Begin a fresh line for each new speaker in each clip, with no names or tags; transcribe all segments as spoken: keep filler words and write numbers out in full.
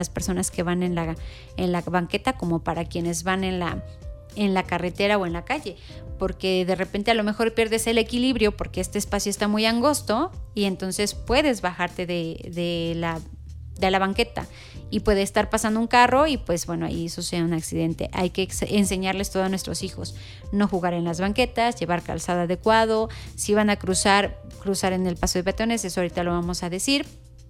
las personas que van en la, en la banqueta como para quienes van en la, en la carretera o en la calle, porque de repente a lo mejor pierdes el equilibrio porque este espacio está muy angosto y entonces puedes bajarte de, de, la, de la banqueta y puede estar pasando un carro y pues bueno, ahí sucede un accidente. Hay que ex- enseñarles todo a nuestros hijos, no jugar en las banquetas, llevar calzado adecuado, si van a cruzar, cruzar en el paso de peatones, eso ahorita lo vamos a decir.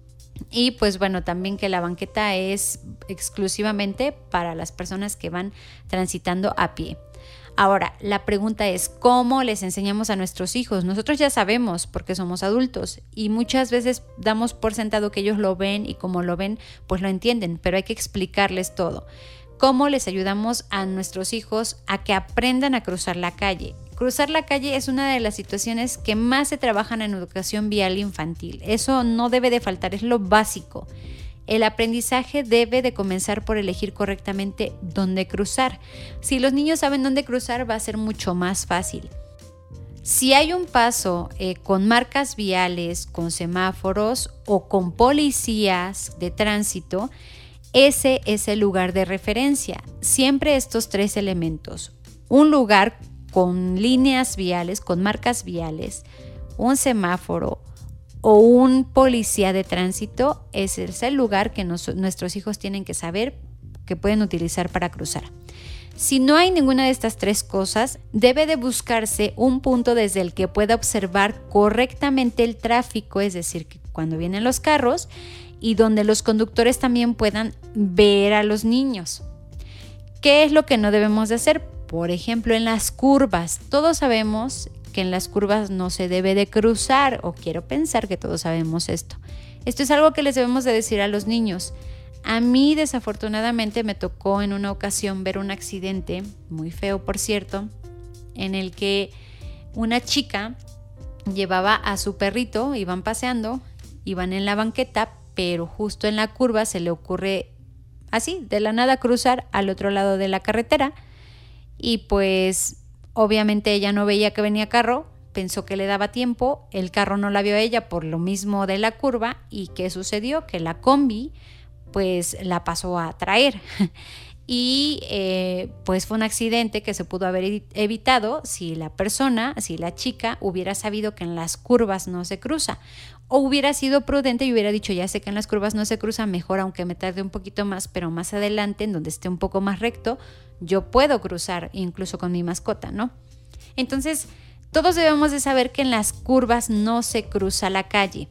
Y pues bueno, también que la banqueta es exclusivamente para las personas que van transitando a pie. Ahora, la pregunta es, ¿cómo les enseñamos a nuestros hijos? Nosotros ya sabemos porque somos adultos y muchas veces damos por sentado que ellos lo ven y como lo ven, pues lo entienden, pero hay que explicarles todo. ¿Cómo les ayudamos a nuestros hijos a que aprendan a cruzar la calle? Cruzar la calle es una de las situaciones que más se trabajan en educación vial infantil. Eso no debe de faltar, es lo básico. El aprendizaje debe de comenzar por elegir correctamente dónde cruzar. Si los niños saben dónde cruzar, va a ser mucho más fácil. Si hay un paso eh, con marcas viales, con semáforos o con policías de tránsito, ese es el lugar de referencia. Siempre estos tres elementos. Un lugar con líneas viales, con marcas viales, un semáforo o un policía de tránsito, ese es el lugar que nos, nuestros hijos tienen que saber que pueden utilizar para cruzar. Si no hay ninguna de estas tres cosas, debe de buscarse un punto desde el que pueda observar correctamente el tráfico, es decir, que cuando vienen los carros y donde los conductores también puedan ver a los niños. ¿Qué es lo que no debemos de hacer? Por ejemplo, en las curvas. Todos sabemos que en las curvas no se debe de cruzar, o quiero pensar que todos sabemos esto. Esto es algo que les debemos de decir a los niños. A mí, desafortunadamente, me tocó en una ocasión ver un accidente, muy feo por cierto, en el que una chica llevaba a su perrito, iban paseando, iban en la banqueta, pero justo en la curva se le ocurre así, de la nada, cruzar al otro lado de la carretera. Y pues obviamente ella no veía que venía carro, pensó que le daba tiempo, el carro no la vio a ella por lo mismo de la curva. ¿Y qué sucedió? Que la combi pues la pasó a traer y eh, pues fue un accidente que se pudo haber evitado si la persona, si la chica hubiera sabido que en las curvas no se cruza, o hubiera sido prudente y hubiera dicho, ya sé que en las curvas no se cruza, mejor aunque me tarde un poquito más, pero más adelante, en donde esté un poco más recto, yo puedo cruzar incluso con mi mascota, ¿no? Entonces, todos debemos de saber que en las curvas no se cruza la calle.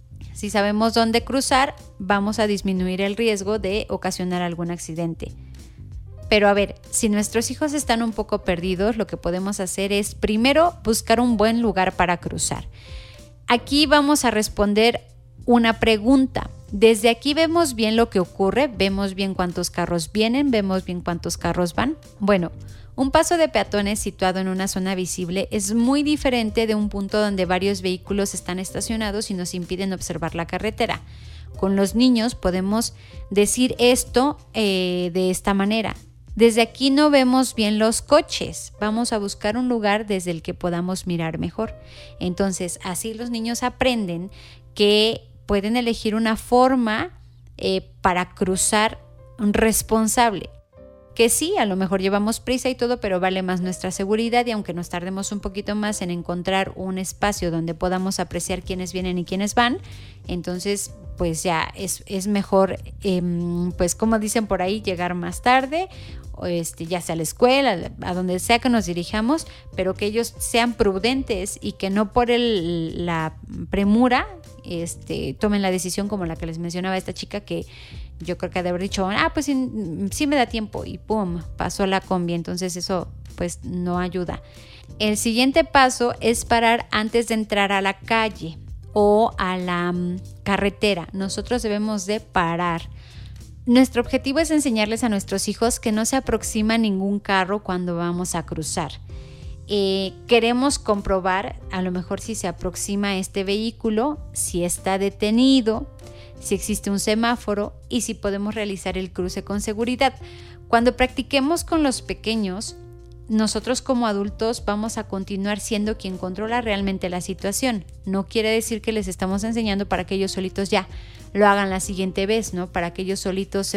Si sabemos dónde cruzar, vamos a disminuir el riesgo de ocasionar algún accidente. Pero a ver, si nuestros hijos están un poco perdidos, lo que podemos hacer es primero buscar un buen lugar para cruzar. Aquí vamos a responder una pregunta. Desde aquí vemos bien lo que ocurre, vemos bien cuántos carros vienen, vemos bien cuántos carros van. Bueno, un paso de peatones situado en una zona visible es muy diferente de un punto donde varios vehículos están estacionados y nos impiden observar la carretera. Con los niños podemos decir esto eh, de esta manera. Desde aquí no vemos bien los coches, vamos a buscar un lugar desde el que podamos mirar mejor. Entonces, así los niños aprenden que pueden elegir una forma eh, para cruzar responsable. Que sí, a lo mejor llevamos prisa y todo, pero vale más nuestra seguridad, y aunque nos tardemos un poquito más en encontrar un espacio donde podamos apreciar quiénes vienen y quiénes van, entonces pues ya es, es mejor, eh, pues como dicen por ahí, llegar más tarde, o este, ya sea a la escuela, a donde sea que nos dirijamos, pero que ellos sean prudentes y que no por el, la premura este, tomen la decisión como la que les mencionaba esta chica, que yo creo que ha de haber dicho, ah, pues sí, sí me da tiempo, y pum, pasó la combi. Entonces eso pues no ayuda. El siguiente paso es parar antes de entrar a la calle o a la um, carretera. Nosotros debemos de parar. Nuestro objetivo es enseñarles a nuestros hijos que no se aproxima ningún carro cuando vamos a cruzar. Eh, queremos comprobar a lo mejor si se aproxima este vehículo, si está detenido, si existe un semáforo y si podemos realizar el cruce con seguridad. Cuando practiquemos con los pequeños, nosotros como adultos vamos a continuar siendo quien controla realmente la situación. No quiere decir que les estamos enseñando para que ellos solitos ya lo hagan la siguiente vez, ¿no? Para que ellos solitos se